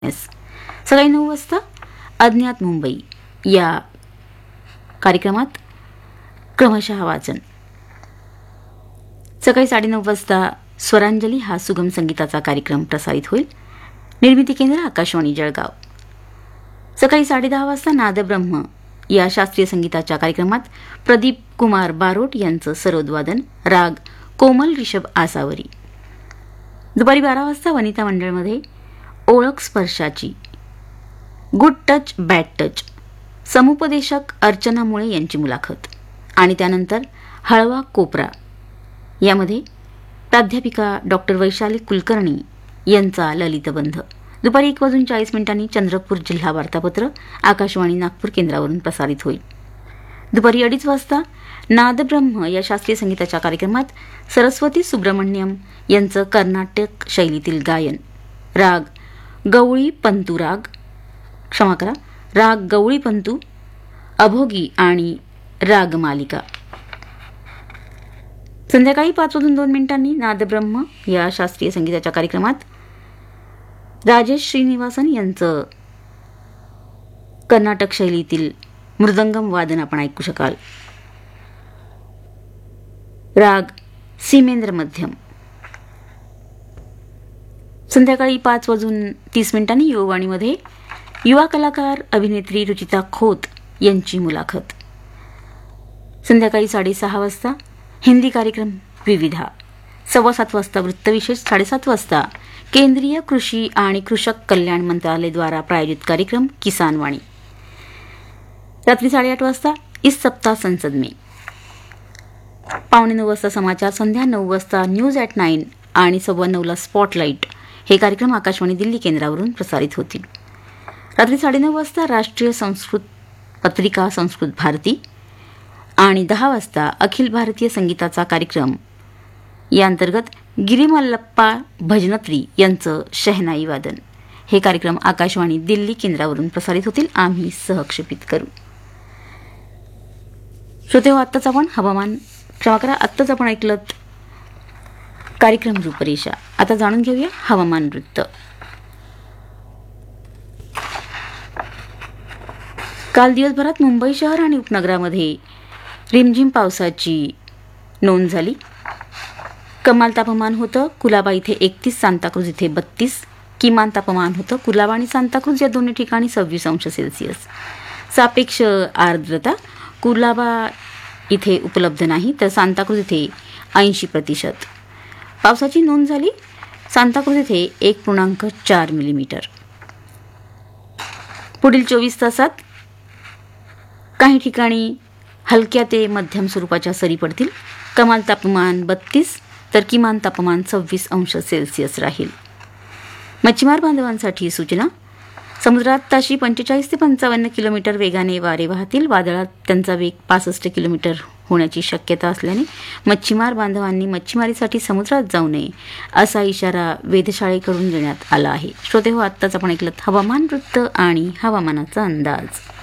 सकाळी 9 वाजता अज्ञात मुंबई या कार्यक्रमात क्रमशः वाचन. सकाळी 9:30 वाजता स्वरांजली हा सुगम संगीताचा कार्यक्रम प्रसारित होईल. निर्मिती केंद्र आकाशवाणी जळगाव. सकाळी 10:30 वाजता नादब्रह्म या शास्त्रीय संगीताच्या कार्यक्रमात प्रदीप कुमार बारोट यांचं सरोदवादन, राग कोमल रिषभ आसावरी. दुपारी 12 वाजता वनिता मंडळमध्ये ओळख स्पर्शाची, गुड टच बॅड टच, समुपदेशक अर्चना मुळे यांची मुलाखत. आणि त्यानंतर हळवा कोपरा यामध्ये प्राध्यापिका डॉक्टर वैशाली कुलकर्णी यांचा ललितबंध. दुपारी 1:40 चंद्रपूर जिल्हा वार्तापत्र आकाशवाणी नागपूर केंद्रावरून प्रसारित होईल. दुपारी 2:30 वाजता नादब्रह्म या शास्त्रीय संगीताच्या कार्यक्रमात सरस्वती सुब्रमण्यम यांचं कर्नाटक शैलीतील गायन, राग गवळी पंतू राग गवळी पंतू, अभोगी आणि राग मालिका. संध्याकाळी 5:02 नादब्रह्म या शास्त्रीय संगीताच्या कार्यक्रमात राजेश श्रीनिवासन यांचं कर्नाटक शैलीतील मृदंगम वादन आपण ऐकू शकाल. राग सीमेंद्र मध्यम. संध्याकाळी 5:30 युववाणीमध्ये युवा कलाकार अभिनेत्री रुचिता खोत यांची मुलाखत. संध्याकाळी 6:30 वाजता हिंदी कार्यक्रम विविधा. 7:15 वाजता वृत्तविशेष. 7:30 वाजता केंद्रीय कृषी आणि कृषक कल्याण मंत्रालय द्वारा प्रायोजित कार्यक्रम किसान वाणी. रात्री 8:30 वाजता इस सप्ताह संसद में. 8:45 वाजता समाचार संध्या. 9 वाजता न्यूज ॲट 9 आणि 9:15 स्पॉटलाईट हे कार्यक्रम आकाशवाणी दिल्ली केंद्रावरून प्रसारित होतील. रात्री 9:30 वाजता राष्ट्रीय संस्कृत पत्रिका संस्कृत भारती आणि 10 वाजता अखिल भारतीय संगीताचा कार्यक्रम या अंतर्गत गिरिमल्लप्पा भजनत्री यांचं शहनाई वादन. हे कार्यक्रम आकाशवाणी दिल्ली केंद्रावरून प्रसारित होतील. आम्ही सहक्षेपित करू. श्रोतेहो, आत्ताच आपण ऐकलं कार्यक्रम रूपरेषा. आता जाणून घेऊया हवामान वृत्त. काल दिवसभरात मुंबई शहर आणि उपनगरामध्ये रिमझिम पावसाची नोंद झाली. कमाल तापमान होतं कुलाबा इथे 31, सांताक्रूज इथे 32. किमान तापमान होतं कुलाबा आणि सांताक्रूज या दोन्ही ठिकाणी 26 अंश सेल्सिअस. सापेक्ष आर्द्रता कुलाबा इथे उपलब्ध नाही तर सांताक्रूज इथे 80%. पावसाची नोंद झाली सांताक्रूज इथे 1.4 मिलीमीटर. पुढील 24 तासात काही ठिकाणी हलक्या ते मध्यम स्वरूपाच्या सरी पडतील. कमाल तापमान 32 तर किमान तापमान 26 अंश सेल्सिअस राहील. मच्छीमार बांधवांसाठी सूचना. समुद्रात ताशी 45 ते 55 किलोमीटर वेगाने वारे वाहतील. वादळात त्यांचा वेग 65 किलोमीटर होण्याची शक्यता असल्याने मच्छीमार बांधवांनी मच्छीमारीसाठी समुद्रात जाऊ नये असा इशारा वेधशाळेकडून देण्यात आला आहे. श्रोतेहो, आत्ताच आपण ऐकलं हवामान वृत्त आणि हवामानाचा अंदाज.